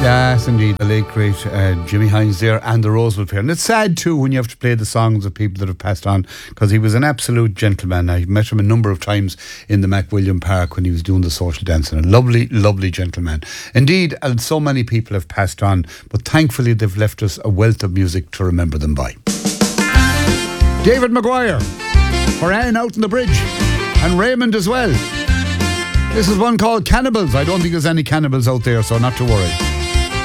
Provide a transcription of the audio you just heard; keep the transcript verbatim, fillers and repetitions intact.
Yes, indeed. The late, great uh, Jimmy Hines there and the Roseville Pair. And it's sad too when you have to play the songs of people that have passed on, because he was an absolute gentleman. I met him a number of times in the MacWilliam Park when he was doing the social dancing. A lovely, lovely gentleman. Indeed, and so many people have passed on, but thankfully they've left us a wealth of music to remember them by. David Maguire, for Anne out on the bridge, and Raymond as well. This is one called Cannibals. I don't think there's any cannibals out there, so not to worry.